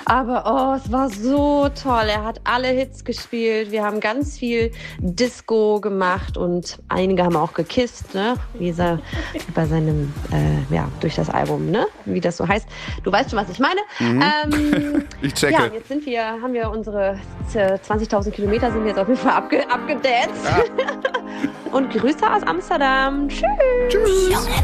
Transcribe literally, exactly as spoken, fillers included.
Aber oh, es war so toll. Er hat alle Hits gespielt. Wir haben ganz viel Disco gemacht und einige haben auch gekisst, ne? Wie so, bei seinem, äh, ja, durch das Album, ne? Wie das so heißt. Du weißt schon, was ich meine. Mhm. Ähm, ich checke. Ja, jetzt sind wir, haben wir unsere zwanzigtausend Kilometer sind wir jetzt auf jeden Fall abge, abgedanced. Ja. Und Grüße aus Amsterdam. Tschüss. Tschüss.